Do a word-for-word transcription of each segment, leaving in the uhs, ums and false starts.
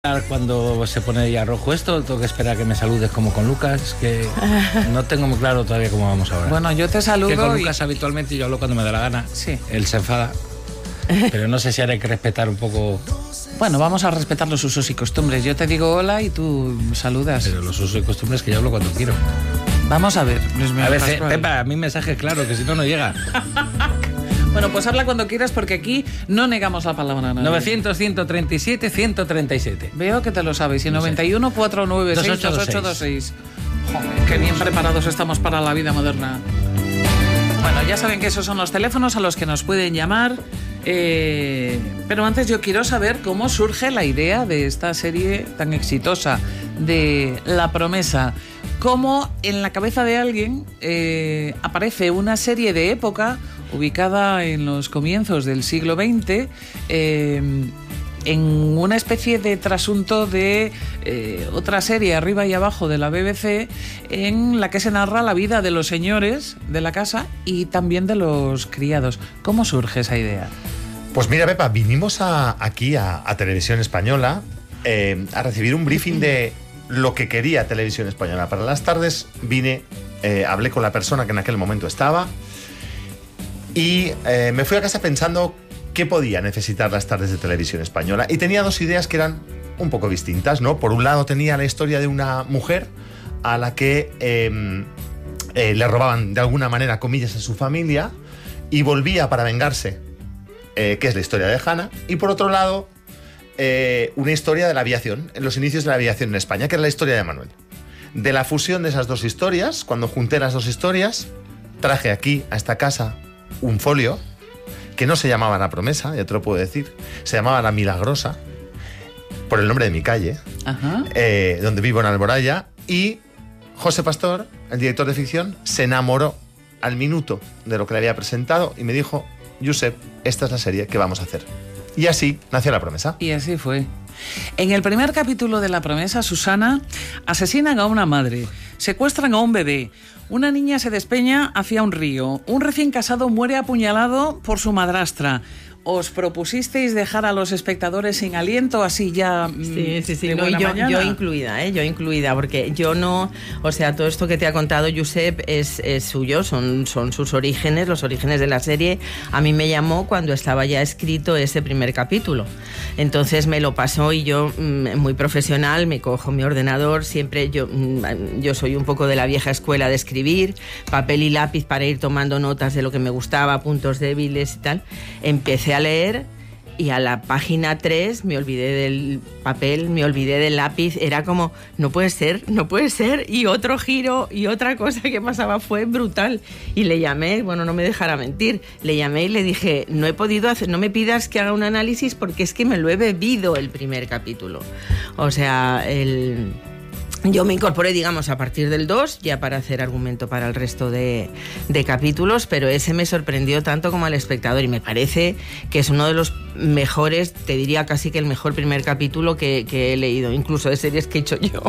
Cuando se pone ya rojo esto, tengo que esperar a que me saludes como con Lucas, que no tengo muy claro todavía cómo vamos ahora. Bueno, yo te saludo. Que con Lucas y... habitualmente yo hablo cuando me da la gana. Sí. Él se enfada. Pero no sé si ahora hay que respetar un poco. Bueno, vamos a respetar los usos y costumbres. Yo te digo hola y tú saludas. Pero los usos y costumbres que yo hablo cuando quiero. Vamos a ver, Luis Miguel A veces, Pascual. Pepa, a mí mensaje claro, que si no, no llega. Bueno, pues habla cuando quieras porque aquí no negamos la palabra a nadie. novecientos, ciento treinta y siete, ciento treinta y siete. Veo que te lo sabes. Y noventa y uno, cuatrocientos noventa y seis, veintiocho veintiséis. Joder, qué bien preparados estamos para la vida moderna. Bueno, ya saben que esos son los teléfonos a los que nos pueden llamar. Eh, pero antes yo quiero saber cómo surge la idea de esta serie tan exitosa de La Promesa. Cómo en la cabeza de alguien eh, aparece una serie de época ubicada en los comienzos del siglo veinte, eh, en una especie de trasunto de eh, otra serie arriba y abajo de la B B C, en la que se narra la vida de los señores de la casa y también de los criados. ¿Cómo surge esa idea? Pues mira, Pepa, vinimos a, aquí a, a Televisión Española eh, a recibir un briefing de lo que quería Televisión Española. Para las tardes vine, eh, hablé con la persona que en aquel momento estaba y eh, me fui a casa pensando qué podía necesitar las tardes de Televisión Española. Y tenía dos ideas que eran un poco distintas, ¿no? Por un lado tenía la historia de una mujer a la que eh, eh, le robaban de alguna manera, comillas, a su familia y volvía para vengarse, eh, que es la historia de Hannah. Y por otro lado, eh, una historia de la aviación, en los inicios de la aviación en España, que es la historia de Manuel. De la fusión de esas dos historias, cuando junté las dos historias, traje aquí, a esta casa, un folio que no se llamaba La Promesa, ya te lo puedo decir, se llamaba La Milagrosa, por el nombre de mi calle, Ajá. eh, donde vivo en Alboraya, y José Pastor, el director de ficción, se enamoró al minuto de lo que le había presentado y me dijo: Josep, esta es la serie que vamos a hacer. Y así nació La Promesa. Y así fue. En el primer capítulo de La Promesa, Susana, asesinan a una madre, secuestran a un bebé, una niña se despeña hacia un río, un recién casado muere apuñalado por su madrastra. ¿Os propusisteis dejar a los espectadores sin aliento así ya? Sí, sí, sí, de no, y buena yo, mañana? yo incluida, ¿eh? yo incluida, porque yo no, o sea, todo esto que te ha contado Josep es, es suyo, son, son sus orígenes, los orígenes de la serie. A mí me llamó cuando estaba ya escrito ese primer capítulo, entonces me lo pasó y yo, muy profesional, me cojo mi ordenador, siempre yo, yo soy un poco de la vieja escuela de escribir, papel y lápiz para ir tomando notas de lo que me gustaba, puntos débiles y tal. Empecé a leer y a la página tres me olvidé del papel, me olvidé del lápiz, era como, no puede ser, no puede ser, y otro giro y otra cosa que pasaba fue brutal. Y le llamé, bueno, no me dejara mentir, le llamé y le dije, no he podido hacer, no me pidas que haga un análisis porque es que me lo he bebido el primer capítulo. O sea, el... Yo me incorporé, digamos, a partir del dos, ya para hacer argumento para el resto de, de capítulos, pero ese me sorprendió tanto como al espectador y me parece que es uno de los mejores, te diría casi que el mejor primer capítulo que, que he leído, incluso de series que he hecho yo.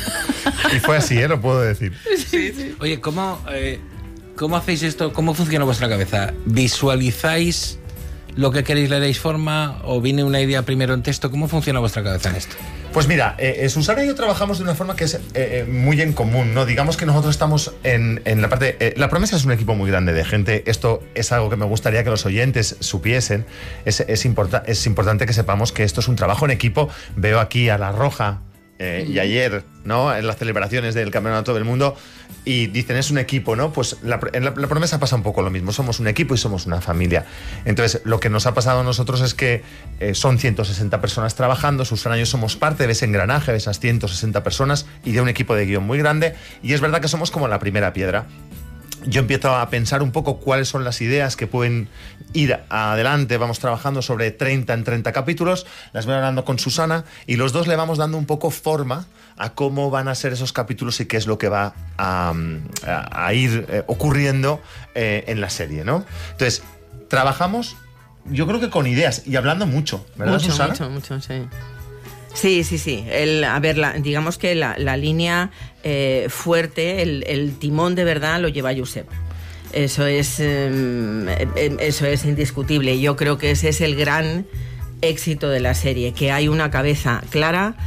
Y fue así, ¿eh? Lo puedo decir. Sí, sí. Oye, ¿cómo, eh, ¿cómo hacéis esto? ¿Cómo funciona vuestra cabeza? ¿Visualizáis lo que queréis, le dais forma o viene una idea primero en texto? ¿Cómo funciona vuestra cabeza en esto? Pues mira, eh, Susana y yo trabajamos de una forma que es eh, muy en común, ¿no? Digamos que nosotros estamos en, en la parte... Eh, La Promesa es un equipo muy grande de gente. Esto es algo que me gustaría que los oyentes supiesen. Es, es, importa, es importante que sepamos que esto es un trabajo en equipo. Veo aquí a La Roja eh, y ayer, ¿no? En las celebraciones del Campeonato del Mundo, y dicen, es un equipo, ¿no? Pues la, en la, la Promesa pasa un poco lo mismo. Somos un equipo y somos una familia. Entonces, lo que nos ha pasado a nosotros es que eh, son ciento sesenta personas trabajando. Susana y yo somos parte de ese engranaje de esas ciento sesenta personas y de un equipo de guión muy grande. Y es verdad que somos como la primera piedra. Yo empiezo a pensar un poco cuáles son las ideas que pueden ir adelante. Vamos trabajando sobre treinta en treinta capítulos, las voy hablando con Susana y los dos le vamos dando un poco forma a cómo van a ser esos capítulos y qué es lo que va a, a, a ir eh, ocurriendo eh, en la serie, ¿no? Entonces, trabajamos, yo creo que con ideas y hablando mucho, ¿verdad, mucho, Susana? Mucho, mucho, sí. Sí, sí, sí. El, a ver, la, digamos que la, la línea eh, fuerte, el, el timón de verdad lo lleva Josep. Eso es, eh, eso es indiscutible. Yo creo que ese es el gran éxito de la serie, que hay una cabeza clara,